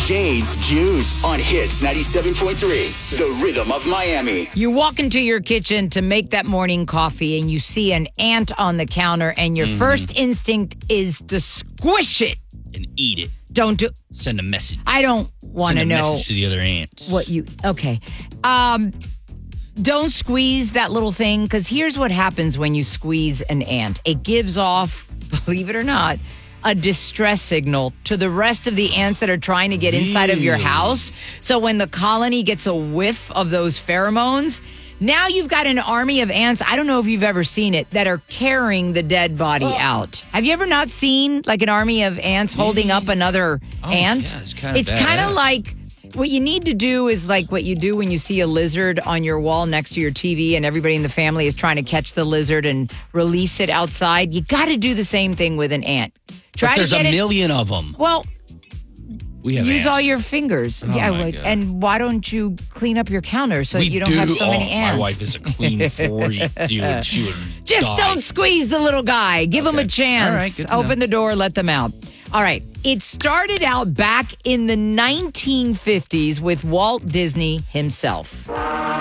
Jade's Juice on Hits 97.3, the rhythm of Miami. You walk into your kitchen to make that morning coffee and you see an ant on the counter and your first instinct is to squish it. And eat it. Don't do... Send a message. I don't want to know... Send a message to the other ants. What you... Okay. Don't squeeze that little thing, because here's what happens when you squeeze an ant. It gives off, believe it or not, a distress signal to the rest of the ants that are trying to get inside of your house. So when the colony gets a whiff of those pheromones, now you've got an army of ants, I don't know if you've ever seen it, that are carrying the dead body out. Have you ever not seen like an army of ants holding up another ant? Yeah, it's kind of like... What you need to do is like what you do when you see a lizard on your wall next to your TV and everybody in the family is trying to catch the lizard and release it outside. You got to do the same thing with an ant. But there's a million of them. Well, we have use ants. all your fingers. Oh my God. And why don't you clean up your counter so you don't have so many ants? My wife is a clean 40, dude. She would Just die. don't squeeze the little guy. Give him a chance. All right, good to Open know. the door, let them out. All right. It started out back in the 1950s with Walt Disney himself.